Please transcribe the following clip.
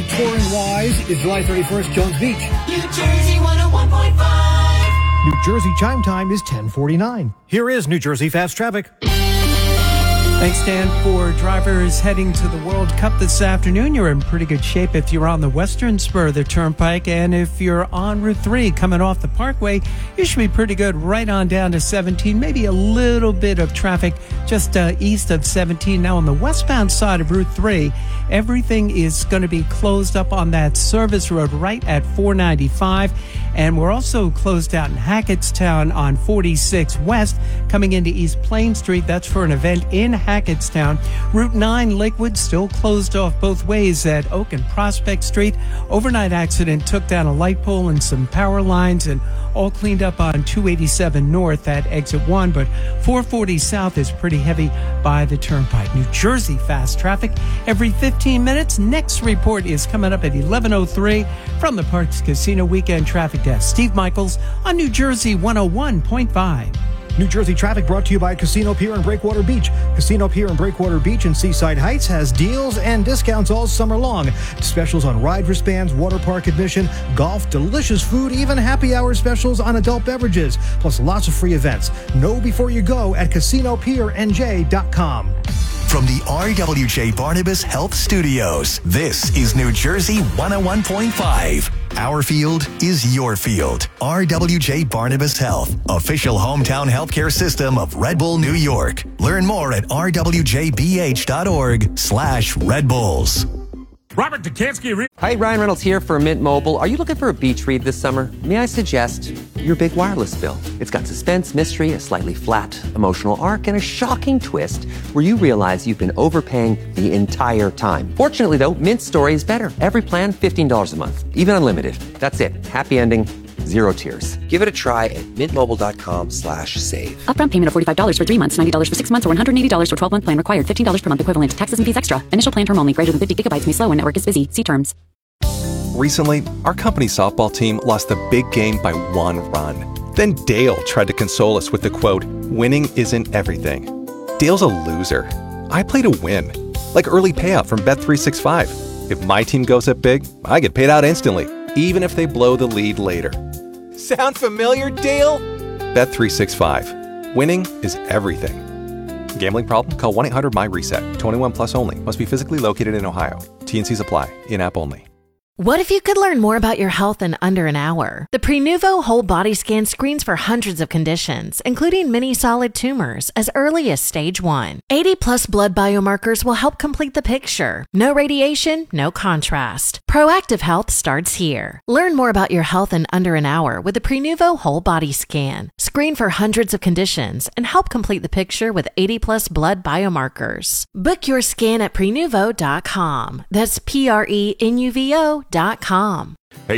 especially touring-wise, is July 31st, Jones Beach. New Jersey 101.5. New Jersey chime time is 10:49. Here is New Jersey Fast Traffic. Thanks, Dan. For drivers heading to the World Cup this afternoon, you're in pretty good shape if you're on the western spur of the Turnpike. And if you're on Route 3 coming off the Parkway, you should be pretty good right on down to 17. Maybe a little bit of traffic just east of 17. Now on the westbound side of Route 3, everything is going to be closed up on that service road right at 495. And we're also closed out in Hackettstown on 46 West coming into East Plain Street. That's for an event in Hackettstown. Route 9 Lakewood still closed off both ways at Oak and Prospect Street. Overnight accident took down a light pole and some power lines, and all cleaned up on 287 North at exit 1, but 440 South is pretty heavy by the Turnpike. New Jersey fast traffic every 15 minutes. Next report is coming up at 11:03 from the Parks Casino Weekend Traffic Desk. Steve Michaels on New Jersey 101.5. New Jersey traffic brought to you by Casino Pier and Breakwater Beach. Casino Pier and Breakwater Beach in Seaside Heights has deals and discounts all summer long. Specials on ride wristbands, water park admission, golf, delicious food, even happy hour specials on adult beverages, plus lots of free events. Know before you go at CasinoPierNJ.com. From the RWJ Barnabas Health Studios, this is New Jersey 101.5. Our field is your field. RWJ Barnabas Health, official hometown healthcare system of Red Bull, New York. Learn more at rwjbh.org/Red Bulls. Robert Dukansky. Hi, Ryan Reynolds here for Mint Mobile. Are you looking for a beach read this summer? May I suggest your big wireless bill? It's got suspense, mystery, a slightly flat emotional arc, and a shocking twist where you realize you've been overpaying the entire time. Fortunately, though, Mint's story is better. Every plan, $15 a month, even unlimited. That's it. Happy ending. Zero tears. Give it a try at mintmobile.com/save. Upfront payment of $45 for 3 months, $90 for 6 months, or $180 for 12-month plan required. $15 per month equivalent. Taxes and fees extra. Initial plan term only. Greater than 50 gigabytes may slow when network is busy. See terms. Recently, our company softball team lost the big game by 1 run. Then Dale tried to console us with the quote, "Winning isn't everything." Dale's a loser. I play to win. Like early payout from Bet365. If my team goes up big, I get paid out instantly, even if they blow the lead later. Sound familiar, Dale? Bet365. Winning is everything. Gambling problem? Call 1-800-MY-RESET. 21 plus only. Must be physically located in Ohio. T&Cs apply. In-app only. What if you could learn more about your health in under an hour? The Prenuvo Whole Body Scan screens for hundreds of conditions, including many solid tumors, as early as stage 1. 80-plus blood biomarkers will help complete the picture. No radiation, no contrast. Proactive health starts here. Learn more about your health in under an hour with the Prenuvo Whole Body Scan. Screen for hundreds of conditions and help complete the picture with 80-plus blood biomarkers. Book your scan at Prenuvo.com. That's PRENUVO.com.